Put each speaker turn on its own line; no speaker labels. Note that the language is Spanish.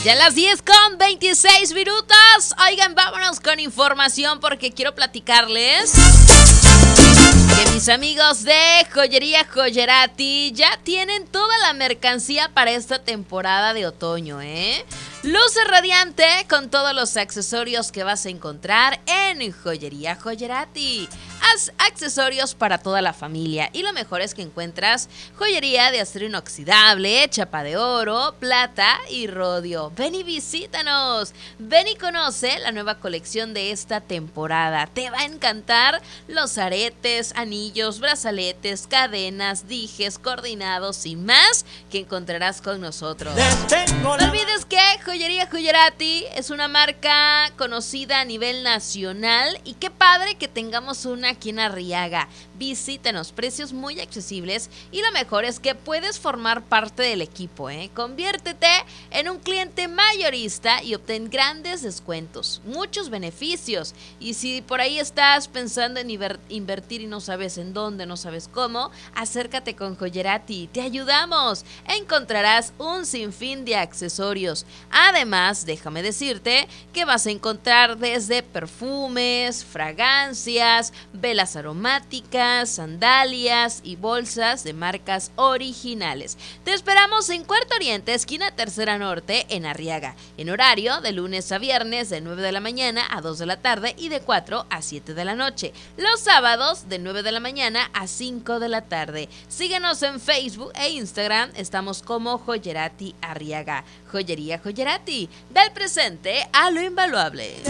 Ya las 10:26. Oigan, vámonos con información porque quiero platicarles que mis amigos de Joyería Joyerati ya tienen toda la mercancía para esta temporada de otoño, Luce radiante con todos los accesorios que vas a encontrar en Joyería Joyerati. Haz accesorios para toda la familia y lo mejor es que encuentras joyería de acero inoxidable, chapa de oro, plata y rodio. Ven y visítanos. Ven y conoce la nueva colección de esta temporada. Te va a encantar los aretes, anillos, brazaletes, cadenas, dijes, coordinados y más que encontrarás con nosotros. No olvides que Joyería Joyerati es una marca conocida a nivel nacional y qué padre que tengamos una aquí en Arriaga. Visítanos, precios muy accesibles y lo mejor es que puedes formar parte del equipo, Conviértete en un cliente mayorista y obtén grandes descuentos, muchos beneficios. Y si por ahí estás pensando en invertir y no sabes en dónde, no sabes cómo, acércate con Joyerati, te ayudamos. Encontrarás un sinfín de accesorios. Además, déjame decirte que vas a encontrar desde perfumes, fragancias, velas aromáticas, sandalias y bolsas de marcas originales. Te esperamos en Cuarto Oriente, esquina Tercera Norte, en Arriaga, en horario de lunes a viernes de 9 de la mañana a 2 de la tarde y de 4 a 7 de la noche. Los sábados de 9 de la mañana a 5 de la tarde. Síguenos en Facebook e Instagram, estamos como Joyerati Arriaga. Joyería Joyerati, del presente a lo invaluable.